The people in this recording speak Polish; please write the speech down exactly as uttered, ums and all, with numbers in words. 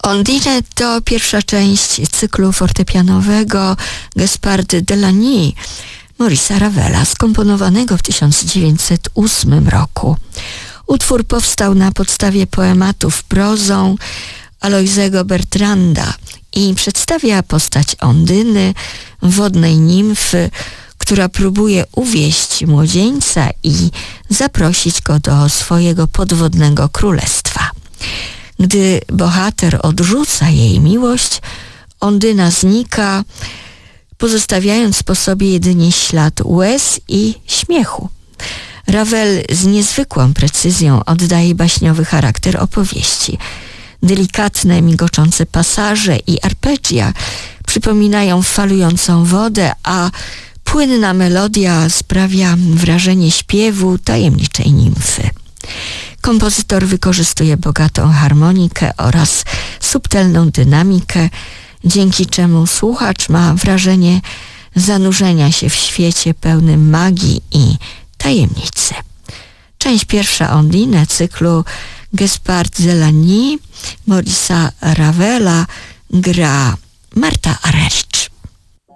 Ondine to pierwsza część cyklu fortepianowego Gaspard de Lagny Maurice'a Ravela, skomponowanego w tysiąc dziewięćset ósmym roku. Utwór powstał na podstawie poematów prozą Aloysego Bertranda i przedstawia postać Ondyny, wodnej nimfy, która próbuje uwieść młodzieńca i zaprosić go do swojego podwodnego królestwa. Gdy bohater odrzuca jej miłość, Ondyna znika, pozostawiając po sobie jedynie ślad łez i śmiechu. Ravel z niezwykłą precyzją oddaje baśniowy charakter opowieści. Delikatne, migoczące pasaże i arpeggia przypominają falującą wodę, a płynna melodia sprawia wrażenie śpiewu tajemniczej nimfy. Kompozytor wykorzystuje bogatą harmonikę oraz subtelną dynamikę, dzięki czemu słuchacz ma wrażenie zanurzenia się w świecie pełnym magii i tajemnicy. Część pierwsza Ondine cyklu Gaspard de Lagny Maurice'a Ravela gra Marta Argerich.